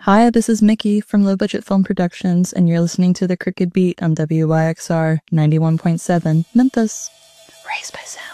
Hi, this is Mickey from Low Budget Film Productions, and you're listening to The Crooked Beat on WYXR 91.7 Memphis. Raised by Sound.